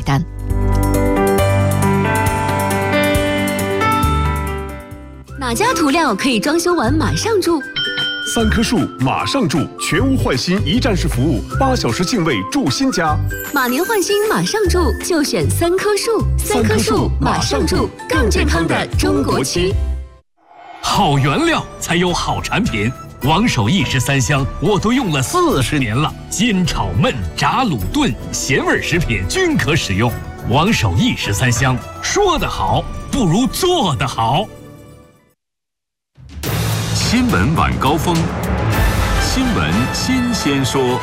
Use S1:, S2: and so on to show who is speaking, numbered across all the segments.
S1: 单。
S2: 哪家涂料可以装修完马上住
S3: ？3棵树马上住，全屋换新一站式服务，8小时净位住新家。
S2: 马年换新马上住，就选3棵树。3棵树马上住，更健康的中国区。
S4: 好原料才有好产品。王守义13香我都用了40年了，煎炒焖炸卤炖咸味食品均可使用。王守义13香，说得好不如做得好。
S5: 新闻晚高峰，新闻新鲜说。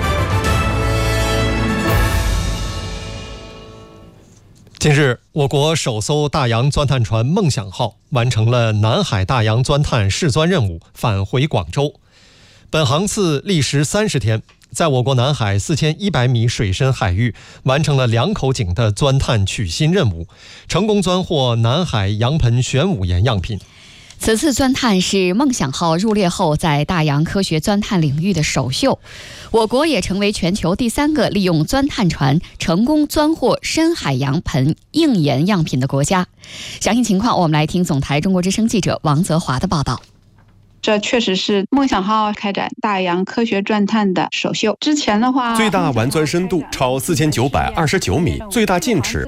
S6: 近日，我国首艘大洋钻探船梦想号完成了南海大洋钻探试钻任务，返回广州。本航次历时30天，在我国南海4100米水深海域完成了2口井的钻探取芯任务，成功钻获南海洋盆玄武岩样品。
S1: 此次钻探是梦想号入列后在大洋科学钻探领域的首秀，我国也成为全球第3个利用钻探船成功钻获深海洋盆硬岩样品的国家。详细情况我们来听总台中国之声记者王泽华的报道。
S7: 这确实是梦想号开展大洋科学钻探的首秀。之前的话，
S8: 最大完钻深度超4929米，最大进尺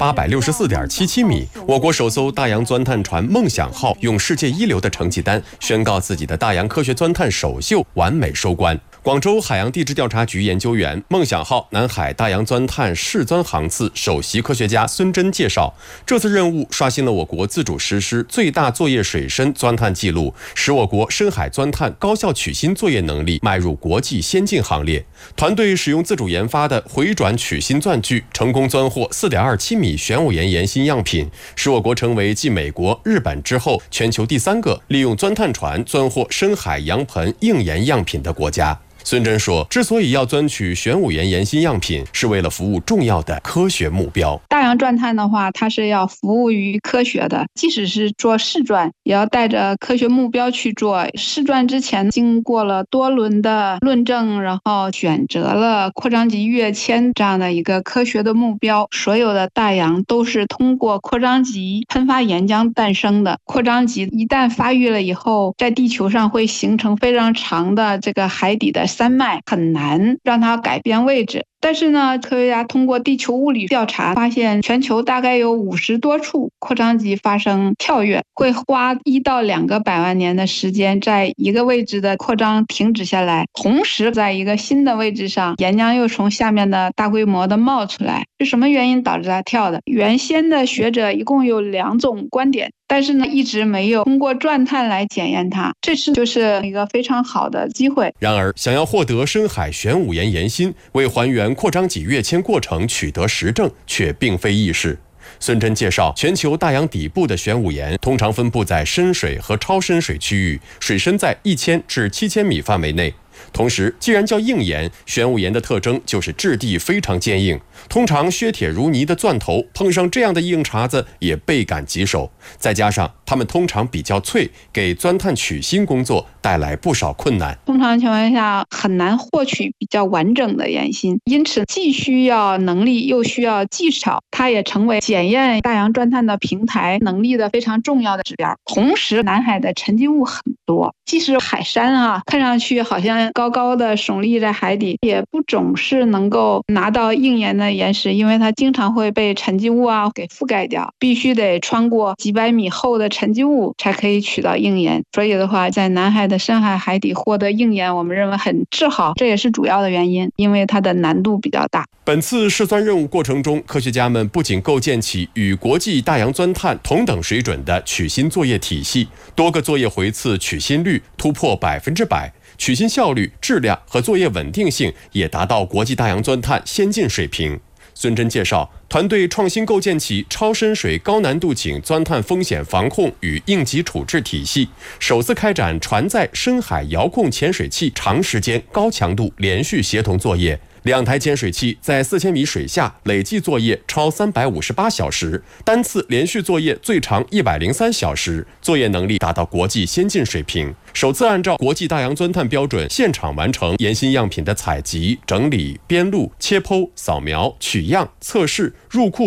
S8: 864.77米。我国首艘大洋钻探船梦想号用世界一流的成绩单宣告自己的大洋科学钻探首秀完美收官。广州海洋地质调查局研究员、梦想号南海大洋钻探试钻航次首席科学家孙真介绍，这次任务刷新了我国自主实施最大作业水深钻探记录，使我国深海钻探高效取芯作业能力迈入国际先进行列。团队使用自主研发的回转取芯钻具，成功钻获4.27米玄武岩岩芯样品，使我国成为继美国、日本之后全球第3个利用钻探船钻获深海洋盆硬岩样品的国家。孙真说，之所以要钻取玄武岩岩芯样品，是为了服务重要的科学目标。
S7: 大洋钻探的话，它是要服务于科学的，即使是做试钻，也要带着科学目标去做。试钻之前经过了多轮的论证，然后选择了扩张级跃迁这样的一个科学的目标。所有的大洋都是通过扩张级喷发岩浆诞生的。扩张级一旦发育了以后，在地球上会形成非常长的这个海底的山脉，很难让它改变位置。但是呢，科学家通过地球物理调查发现，全球大概有50多处扩张级发生跳跃，会花1到2个百万年的时间，在一个位置的扩张停止下来，同时在一个新的位置上，岩浆又从下面的大规模的冒出来。是什么原因导致它跳的？原先的学者一共有2种观点，但是呢，一直没有通过钻探来检验它。这次就是一个非常好的机会。
S8: 然而，想要获得深海玄武岩岩芯，为还原扩张级跃迁过程取得实证，却并非易事。孙真介绍，全球大洋底部的玄武岩通常分布在深水和超深水区域，水深在1000至7000米范围内。同时，既然叫硬岩，玄武岩的特征就是质地非常坚硬，通常削铁如泥的钻头碰上这样的硬茬子也倍感棘手，再加上它们通常比较脆，给钻探取芯工作带来不少困难。
S7: 通常情况下很难获取比较完整的岩芯，因此既需要能力又需要技巧，它也成为检验大洋钻探的平台能力的非常重要的指标。同时，南海的沉积物很多，即使海山看上去好像高高的耸立在海底，也不总是能够拿到硬岩的岩石，因为它经常会被沉积物给覆盖掉，必须得穿过几百米厚的沉积物才可以取到硬岩。所以的话，在南海的深海海底获得硬岩，我们认为很自豪，这也是主要的原因，因为它的难度比较大。
S8: 本次试钻任务过程中，科学家们不仅构建起与国际大洋钻探同等水准的取芯作业体系，多个作业回次取芯率突破100%，取芯效率、质量和作业稳定性也达到国际大洋钻探先进水平。孙真介绍，团队创新构建起超深水高难度井钻探风险防控与应急处置体系，首次开展船载深海遥控潜水器长时间高强度连续协同作业。2台潜水器在4000米水下累计作业超358小时，单次连续作业最长103小时，作业能力达到国际先进水平。首次按照国际大洋钻探标准现场完成岩芯样品的采集、整理、编录、切剖、扫描、取样、测试、入库